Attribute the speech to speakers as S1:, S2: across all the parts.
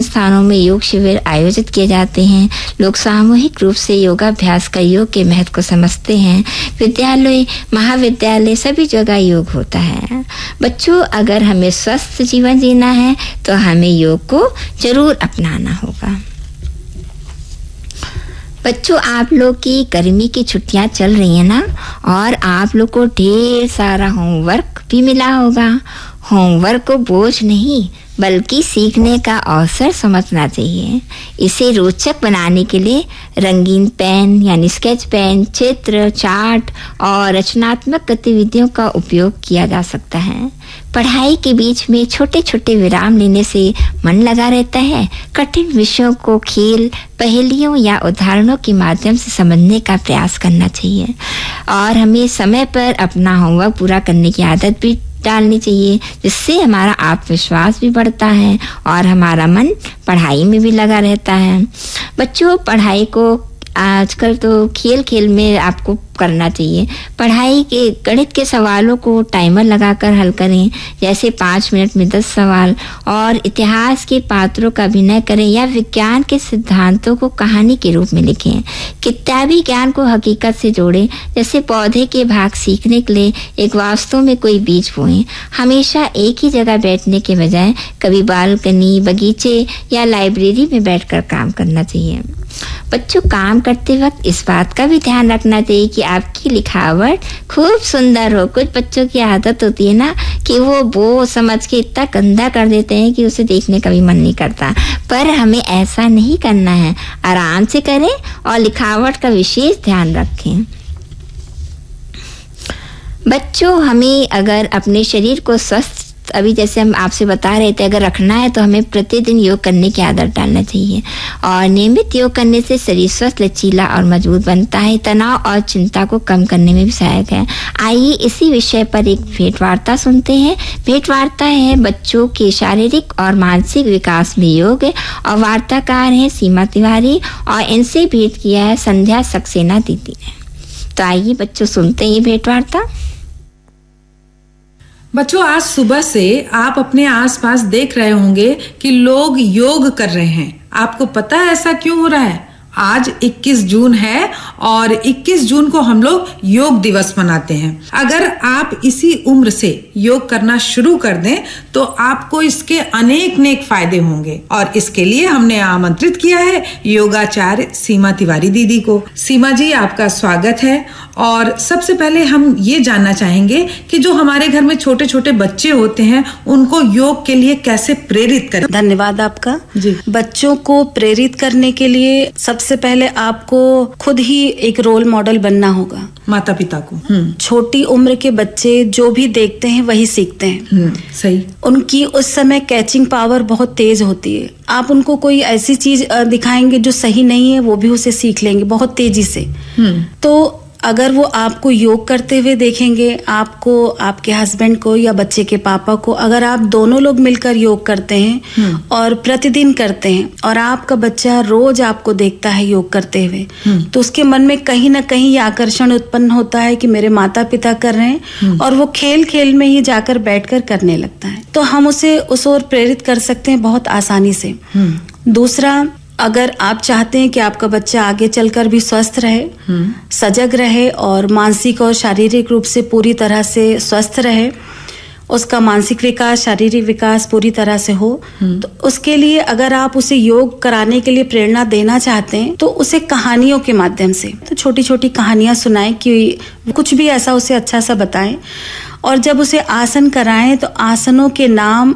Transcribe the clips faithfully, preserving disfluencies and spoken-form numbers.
S1: स्थानों में योग शिविर आयोजित किए जाते हैं। लोग सामूहिक रूप से योगाभ्यास का योग के महत्व को समझते हैं। विद्यालय, महाविद्यालय सभी जगह योग होता है। बच्चों, अगर हमें स्वस्थ जीवन जीना है तो हमें योग को जरूर अपनाना होगा। बच्चों, आप लोग की गर्मी की छुट्टियां चल रही हैं ना, और आप लोग को ढेर सारा होमवर्क भी मिला होगा। होमवर्क को बोझ नहीं बल्कि सीखने का अवसर समझना चाहिए। इसे रोचक बनाने के लिए रंगीन पेन यानी स्केच पेन, चित्र, चार्ट और रचनात्मक गतिविधियों का उपयोग किया जा सकता है। पढ़ाई के बीच में छोटे छोटे विराम लेने से मन लगा रहता है। कठिन विषयों को खेल, पहेलियों या उदाहरणों के माध्यम से समझने का प्रयास करना चाहिए। और हमें समय पर अपना होमवर्क पूरा करने की आदत भी डालनी चाहिए, जिससे हमारा आत्मविश्वास भी बढ़ता है और हमारा मन पढ़ाई में भी लगा रहता है। बच्चों, पढ़ाई को आजकल तो खेल खेल में आपको करना चाहिए। पढ़ाई के गणित के सवालों को टाइमर लगाकर हल करें, जैसे पाँच मिनट में दस सवाल, और इतिहास के पात्रों का अभिनय करें या विज्ञान के सिद्धांतों को कहानी के रूप में लिखें। किताबी ज्ञान को हकीकत से जोड़ें, जैसे पौधे के भाग सीखने के लिए एक वास्तव में कोई बीज बोएं। हमेशा एक ही जगह बैठने के बजाय कभी बालकनी, बगीचे या लाइब्रेरी में बैठकर काम करना चाहिए। बच्चों, काम करते वक्त इस बात का भी ध्यान रखना चाहिए कि आपकी लिखावट खूब सुंदर हो। कुछ बच्चों की आदत होती है ना कि वो वो समझ के इतना गंदा कर देते हैं कि उसे देखने का भी मन नहीं करता, पर हमें ऐसा नहीं करना है। आराम से करें और लिखावट का विशेष ध्यान रखें। बच्चों, हमें अगर अपने शरीर को स्वस्थ, अभी जैसे हम आपसे बता रहे थे, अगर रखना है तो हमें प्रतिदिन योग करने की आदत डालना चाहिए। और नियमित योग करने से शरीर स्वस्थ, लचीला और मजबूत बनता है। तनाव और चिंता को कम करने में भी सहायक है। आइए इसी विषय पर एक भेंट वार्ता सुनते हैं। भेंट वार्ता है बच्चों के शारीरिक और मानसिक विकास में योग, और वार्ताकार हैं सीमा तिवारी, और इनसे भेंट किया है संध्या सक्सेना दीदी ने। तो आइए बच्चों, सुनते हैं ये भेंट वार्ता।
S2: बच्चों, आज सुबह से आप अपने आसपास देख रहे होंगे कि लोग योग कर रहे हैं। आपको पता है ऐसा क्यों हो रहा है? आज इक्कीस जून है और इक्कीस जून को हम लोग योग दिवस मनाते हैं। अगर आप इसी उम्र से योग करना शुरू कर दें तो आपको इसके अनेक नेक फायदे होंगे, और इसके लिए हमने आमंत्रित किया है योगाचार्य सीमा तिवारी दीदी को। सीमा जी, आपका स्वागत है। और सबसे पहले हम ये जानना चाहेंगे कि जो हमारे घर में छोटे छोटे बच्चे होते हैं उनको योग के लिए कैसे प्रेरित करें।
S3: धन्यवाद आपका
S2: जी।
S3: बच्चों को प्रेरित करने के लिए सबसे पहले आपको खुद ही एक रोल मॉडल बनना होगा,
S2: माता पिता को।
S3: छोटी उम्र के बच्चे जो भी देखते हैं वही सीखते हैं।
S2: सही।
S3: उनकी उस समय कैचिंग पावर बहुत तेज होती है। आप उनको कोई ऐसी चीज दिखाएंगे जो सही नहीं है, वो भी उसे सीख लेंगे बहुत तेजी से। तो अगर वो आपको योग करते हुए देखेंगे, आपको, आपके हस्बैंड को या बच्चे के पापा को, अगर आप दोनों लोग मिलकर योग करते हैं और प्रतिदिन करते हैं, और आपका बच्चा रोज आपको देखता है योग करते हुए, तो उसके मन में कहीं ना कहीं ये आकर्षण उत्पन्न होता है कि मेरे माता पिता कर रहे हैं, और वो खेल खेल में ही जाकर बैठकर करने लगता है। तो हम उसे उस ओर प्रेरित कर सकते हैं बहुत आसानी से। दूसरा, अगर आप चाहते हैं कि आपका बच्चा आगे चलकर भी स्वस्थ रहे, सजग रहे और मानसिक और शारीरिक रूप से पूरी तरह से स्वस्थ रहे, उसका मानसिक विकास, शारीरिक विकास पूरी तरह से हो, तो उसके लिए अगर आप उसे योग कराने के लिए प्रेरणा देना चाहते हैं तो उसे कहानियों के माध्यम से, तो छोटी छोटी कहानियां सुनाएं, कि कुछ भी ऐसा उसे अच्छा सा बताएं। और जब उसे आसन कराएं तो आसनों के नाम,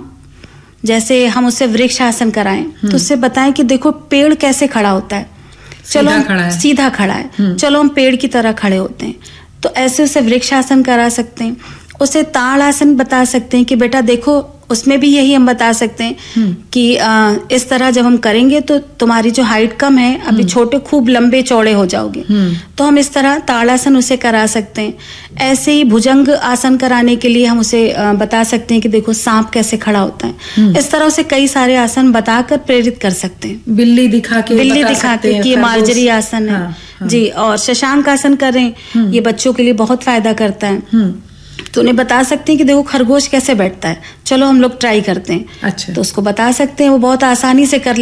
S3: जैसे हम उसे वृक्ष आसन कराएं तो उससे बताएं कि देखो पेड़ कैसे खड़ा होता है, चलो
S2: सीधा खड़ा है,
S3: सीधा खड़ा है, चलो हम पेड़ की तरह खड़े होते हैं। तो ऐसे उसे वृक्ष आसन करा सकते हैं। उसे ताड़ आसन बता सकते हैं कि बेटा देखो, उसमें भी यही हम बता सकते हैं कि आ, इस तरह जब हम करेंगे तो तुम्हारी जो हाइट कम है, अभी छोटे खूब लंबे चौड़े हो जाओगे, तो हम इस तरह ताड़ासन उसे करा सकते हैं। ऐसे ही भुजंग आसन कराने के लिए हम उसे आ, बता सकते हैं कि देखो सांप कैसे खड़ा होता है। इस तरह उसे कई सारे आसन बताकर प्रेरित कर सकते हैं।
S2: बिल्ली दिखा के
S3: बिल्ली दिखा के कि मार्जरी आसन है। हाँ, हाँ। जी। और शशांक आसन करें, ये बच्चों के लिए बहुत फायदा करता है। तो उन्हें बता सकते हैं कि देखो खरगोश कैसे बैठता है, चलो हम लोग ट्राई करते हैं।
S2: अच्छा।
S3: तो उसको बता सकते हैं, वो बहुत आसानी से कर